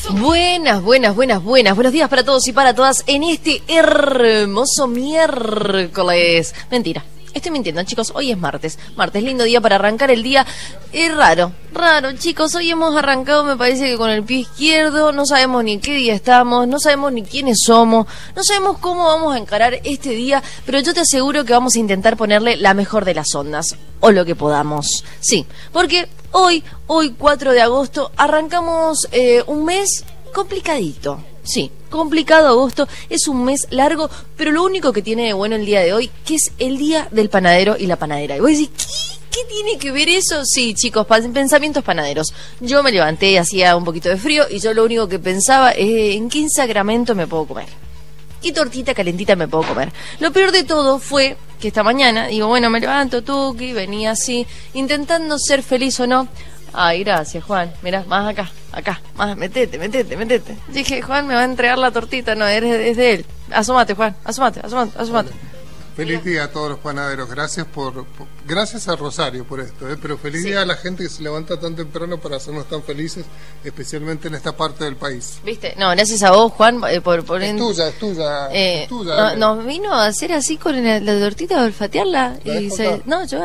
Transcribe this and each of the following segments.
Buenas. Buenos días para todos y para todas en este hermoso miércoles. Mentira. Estoy mintiendo, chicos, hoy es martes, lindo día para arrancar el día. Es raro, chicos, hoy hemos arrancado, me parece que con el pie izquierdo, no sabemos ni qué día estamos, no sabemos ni quiénes somos, no sabemos cómo vamos a encarar este día, pero yo te aseguro que vamos a intentar ponerle la mejor de las ondas, o lo que podamos, sí, porque hoy 4 de agosto, arrancamos un mes complicadito. Sí, complicado agosto, es un mes largo, pero lo único que tiene de bueno el día de hoy, que es el día del panadero y la panadera. Y vos decís, ¿qué tiene que ver eso? Sí, chicos, pensamientos panaderos. Yo me levanté, hacía un poquito de frío, y yo lo único que pensaba es en qué sacramento me puedo comer. ¿Qué tortita calentita me puedo comer? Lo peor de todo fue que esta mañana, digo, bueno, me levanto, tuki, venía así, intentando ser feliz o no. Ay, gracias, Juan. Mirá, más acá, más, metete. Dije, Juan me va a entregar la tortita, no, es de él. Asómate, Juan, asómate. Feliz día a todos los panaderos, gracias a Rosario por esto, pero feliz día a la gente que se levanta tan temprano para hacernos tan felices, especialmente en esta parte del país. ¿Viste? No, gracias a vos, Juan, por Es tuya. Nos vino a hacer así con la tortita, a olfatearla, y no, yo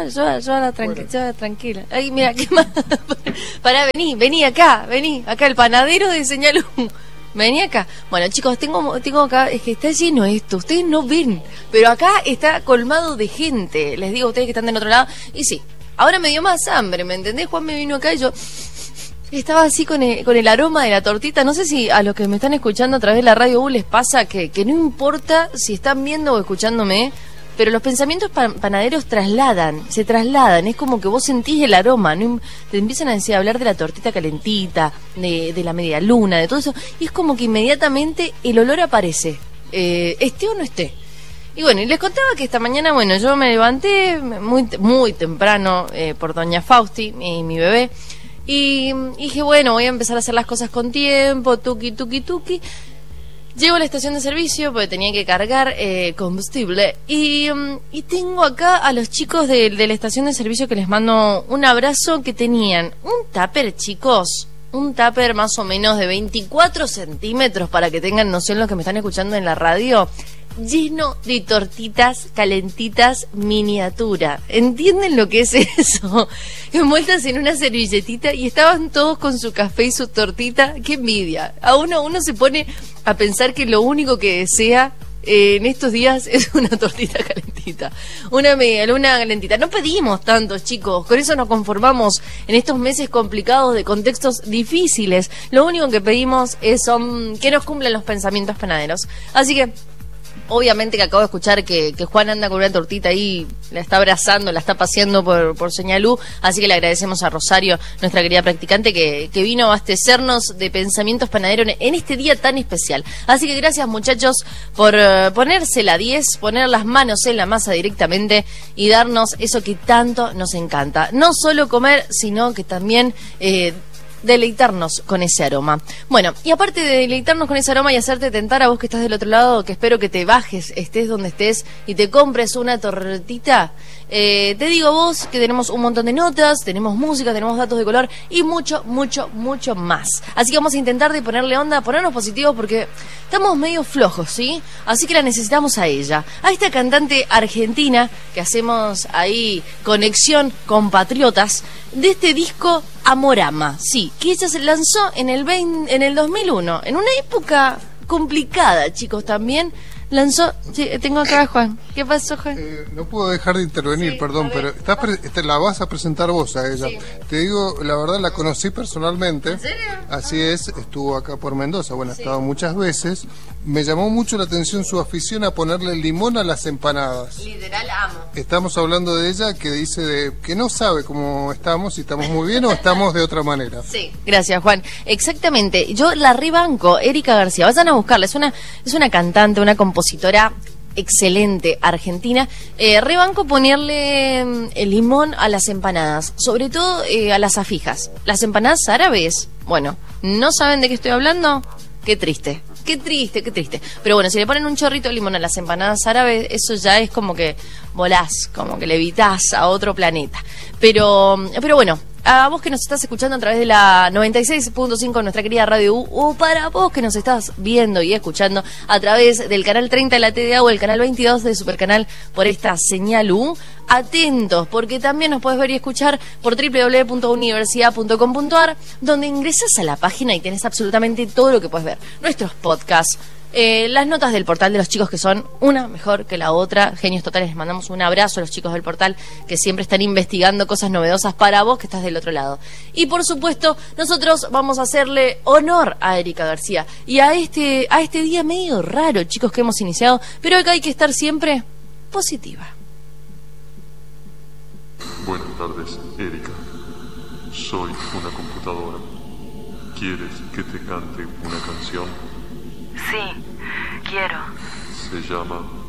tranquila. Ay, mira, ¿qué más? Pará, vení acá el panadero de Señalú. Vení acá. Bueno, chicos, tengo acá, es que está lleno esto, ustedes no ven, pero acá está colmado de gente, les digo a ustedes que están del otro lado, y sí, ahora me dio más hambre, ¿me entendés? Juan me vino acá y yo estaba así con el aroma de la tortita. No sé si a los que me están escuchando a través de la radio les pasa que no importa si están viendo o escuchándome, pero los pensamientos panaderos se trasladan, es como que vos sentís el aroma, ¿no? Te empiezan a hablar de la tortita calentita, de la media luna, de todo eso, y es como que inmediatamente el olor aparece, esté o no esté. Y bueno, y les contaba que esta mañana, bueno, yo me levanté muy temprano por doña Fausti, mi bebé, y dije, bueno, voy a empezar a hacer las cosas con tiempo, tuki. Llego a la estación de servicio porque tenía que cargar combustible y tengo acá a los chicos de la estación de servicio que les mando un abrazo, que tenían un tupper, chicos, un tupper más o menos de 24 centímetros, para que tengan noción los que me están escuchando en la radio, lleno de tortitas calentitas miniatura. ¿Entienden lo que es eso? Envueltas en una servilletita, y estaban todos con su café y su tortita. ¡Qué envidia! A uno se pone a pensar que lo único que desea en estos días es una tortita calentita, una media luna calentita. No pedimos tanto, chicos, con eso nos conformamos en estos meses complicados de contextos difíciles. Lo único que pedimos es que nos cumplan los pensamientos panaderos. Así que obviamente que acabo de escuchar que Juan anda con una tortita ahí, la está abrazando, la está paseando por Señalú, así que le agradecemos a Rosario, nuestra querida practicante, que vino a abastecernos de pensamientos panaderos en este día tan especial. Así que gracias, muchachos, por ponerse la 10, poner las manos en la masa directamente y darnos eso que tanto nos encanta. No solo comer, sino que también deleitarnos con ese aroma. Bueno, y aparte de deleitarnos con ese aroma y hacerte tentar a vos que estás del otro lado, que espero que te bajes, estés donde estés, y te compres una tortita, te digo a vos que tenemos un montón de notas, tenemos música, tenemos datos de color y mucho más. Así que vamos a intentar de ponerle onda, ponernos positivos, porque estamos medio flojos, ¿sí? Así que la necesitamos a ella, a esta cantante argentina que hacemos ahí conexión compatriotas, de este disco Amorama, sí, que ella se lanzó en el 2001, en una época complicada, chicos, también lanzó. Sí, tengo acá a Juan. ¿Qué pasó, Juan? No puedo dejar de intervenir, sí, perdón, pero la vas a presentar vos a ella. Sí. Te digo, la verdad, la conocí personalmente. ¿En serio? Así es, estuvo acá por Mendoza, bueno, ha sí, estado muchas veces. Me llamó mucho la atención su afición a ponerle limón a las empanadas. Literal, amo. Estamos hablando de ella, que dice que no sabe cómo estamos, si estamos muy bien o estamos de otra manera. Sí, gracias, Juan. Exactamente, yo la rebanco, Erika García, vayan a buscarla, es una cantante, una compositora excelente argentina. Rebanco ponerle el limón a las empanadas, sobre todo a las afijas. Las empanadas árabes, bueno, ¿no saben de qué estoy hablando? Qué triste. Pero bueno, si le ponen un chorrito de limón a las empanadas árabes, eso ya es como que volás, como que levitás a otro planeta. Pero bueno, a vos que nos estás escuchando a través de la 96.5, nuestra querida Radio U, o para vos que nos estás viendo y escuchando a través del canal 30 de la TDA o el canal 22 de Supercanal por esta señal U, atentos, porque también nos puedes ver y escuchar por www.universidad.com.ar, donde ingresas a la página y tenés absolutamente todo lo que puedes ver. Nuestros podcasts, las notas del portal de los chicos, que son una mejor que la otra. Genios totales, les mandamos un abrazo a los chicos del portal que siempre están investigando cosas novedosas para vos que estás del otro lado. Y por supuesto, nosotros vamos a hacerle honor a Erika García y a este día medio raro, chicos, que hemos iniciado, pero acá hay que estar siempre positiva. Buenas tardes, Erika. Soy una computadora. ¿Quieres que te cante una canción? Sí, quiero. Se llama